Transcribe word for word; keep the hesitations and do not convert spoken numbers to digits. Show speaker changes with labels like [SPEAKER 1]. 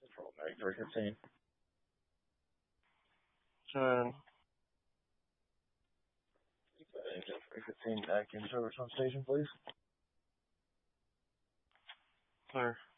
[SPEAKER 1] three fifteen.
[SPEAKER 2] Ten.
[SPEAKER 1] three fifteen, Atkins, service on station, please.
[SPEAKER 2] Sir.